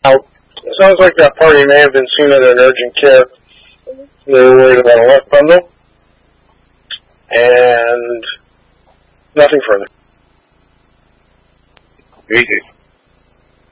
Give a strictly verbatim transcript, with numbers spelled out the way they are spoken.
Now, it sounds like that party may have been seen at an urgent care. They were worried about a left bundle, and nothing further. Very good.